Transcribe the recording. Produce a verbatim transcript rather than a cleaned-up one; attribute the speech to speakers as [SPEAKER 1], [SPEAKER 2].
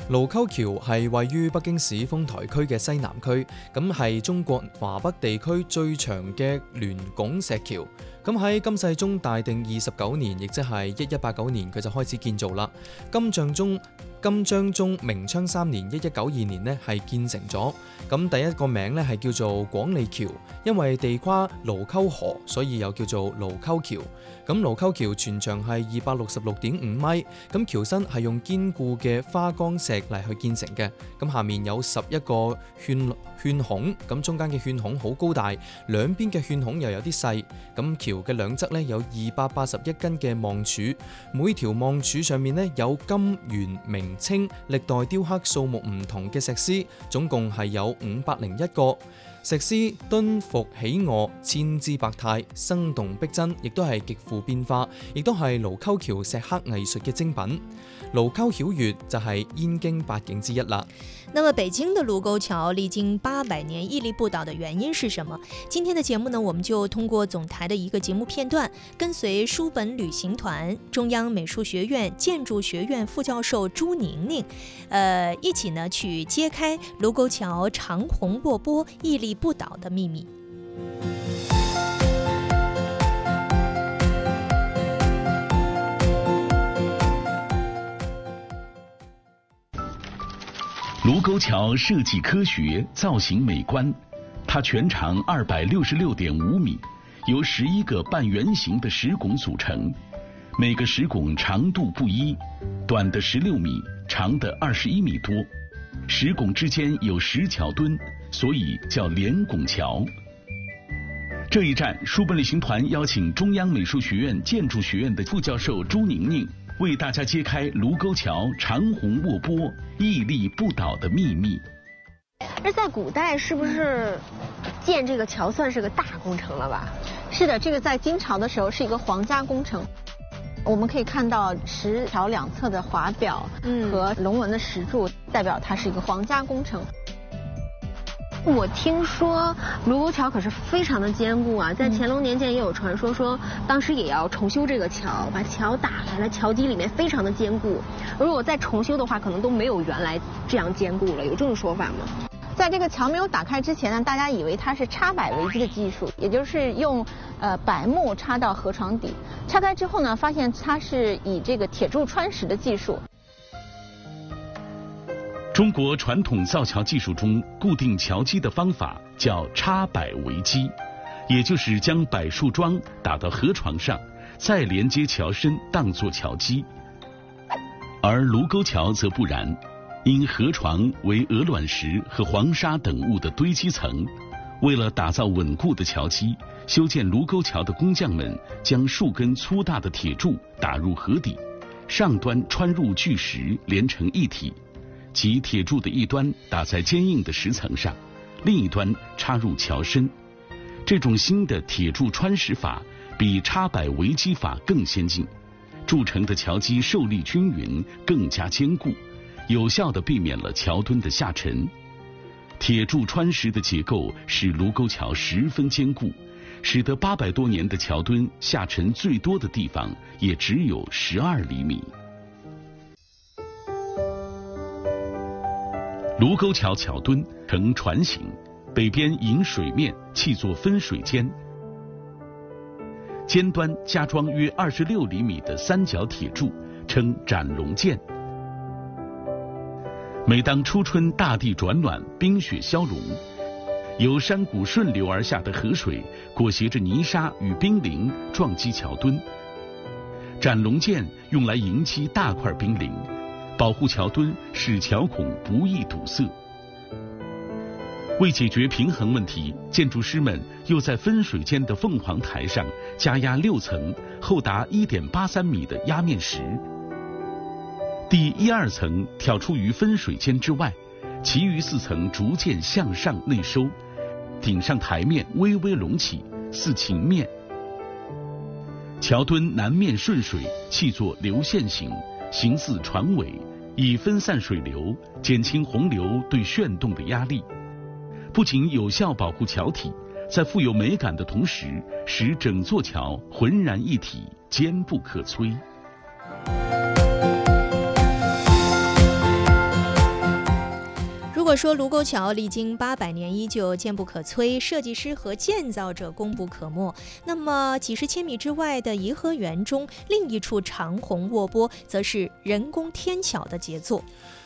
[SPEAKER 1] 盧溝橋係位於北京市豐台區嘅西南區，咁係中國華北地區最長嘅聯拱石橋。咁喺金世宗大定二十九年，亦即係一一八九年，佢就開始建造啦。金章宗金章宗明昌三年一一九二年呢係建成咗。咁第一個名呢係叫做廣利橋，因為地跨盧溝河，所以又叫做盧溝橋。咁盧溝橋全長係二百六十六點五米，咁橋身係用堅固嘅花崗石嚟去建成嘅。咁下面有十一個圈圈孔，咁中間嘅圈孔好高大，兩邊嘅圈孔又有啲細。咁橋嘅兩側呢有二百八十一根嘅望柱，每條望柱上面呢有金、元、明、清歷代雕刻數目唔同嘅石獅，總共係有五百零一個。石獅敦伏起臥，千姿百態，生動逼真，亦都係極富變化，亦都係盧溝橋石刻藝術嘅精品。盧溝曉月就係燕京八景之一啦。
[SPEAKER 2] 那麼北京的盧溝橋歷經八百年屹立不倒的原因是什麼？今天的節目呢，我們就通過總台的一個節目片段，跟隨書本旅行團中央美術學院建築學院副教授朱寧寧，呃，一起呢去揭開盧溝橋長紅落波、屹立不倒的秘密。
[SPEAKER 3] 卢沟桥设计科学，造型美观。它全长二百六十六点五米，由十一个半圆形的石拱组成，每个石拱长度不一，短的十六米，长的二十一米多。石拱之间有石桥墩，所以叫连拱桥。这一站，书本旅行团邀请中央美术学院建筑学院的副教授朱宁宁，为大家揭开卢沟桥长红卧波、屹立不倒的秘密。
[SPEAKER 4] 而在古代，是不是建这个桥算是个大工程了吧？
[SPEAKER 5] 是的，这个在金朝的时候是一个皇家工程。我们可以看到石桥两侧的华表和龙纹的石柱，代表它是一个皇家工程。
[SPEAKER 4] 我听说卢沟桥可是非常的坚固啊，在乾隆年间也有传说说，当时也要重修这个桥，把桥打开了，桥基里面非常的坚固。如果再重修的话，可能都没有原来这样坚固了，有这种说法吗？
[SPEAKER 5] 在这个桥没有打开之前呢，大家以为它是插柏为基的技术，也就是用呃柏木插到河床底。拆开之后呢，发现它是以这个铁柱穿石的技术。
[SPEAKER 3] 中国传统造桥技术中，固定桥基的方法叫插柏为基，也就是将柏树桩打到河床上，再连接桥身当作桥基。而卢沟桥则不然。因河床为鹅卵石和黄沙等物的堆积层，为了打造稳固的桥基，修建卢沟桥的工匠们将数根粗大的铁柱打入河底，上端穿入巨石连成一体，即铁柱的一端打在坚硬的石层上，另一端插入桥身。这种新的铁柱穿石法比插柏为基法更先进，铸成的桥基受力均匀，更加坚固，有效地避免了桥墩的下沉。铁柱穿石的结构使卢沟桥十分坚固，使得八百多年的桥墩下沉最多的地方也只有十二厘米。卢沟桥桥墩呈船形，北边迎水面，砌作分水尖，尖端加装约二十六厘米的三角铁柱，称斩龙剑。每当初春大地转暖，冰雪消融，由山谷顺流而下的河水裹挟着泥沙与冰凌撞击桥墩，斩龙剑用来迎击大块冰凌，保护桥墩，使桥孔不易堵塞。为解决平衡问题，建筑师们又在分水间的凤凰台上加压六层厚达 一点八三米的压面石。第一二层挑出于分水间之外，其余四层逐渐向上内收，顶上台面微微隆起，似琴面。桥墩南面顺水，砌作流线形，形似船尾，以分散水流，减轻洪流对旋动的压力。不仅有效保护桥体，在富有美感的同时，使整座桥浑然一体，坚不可摧。
[SPEAKER 2] 如果说卢沟桥历经八百年依旧坚不可摧，设计师和建造者功不可没，那么几十千米之外的颐和园中另一处长虹卧波则是人工天桥的杰作。